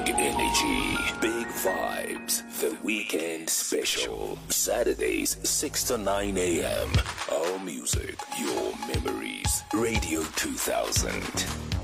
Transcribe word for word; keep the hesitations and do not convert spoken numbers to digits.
energy, big vibes. The weekend special. Saturdays, six to nine a.m. Our music, your memories. Radio two thousand.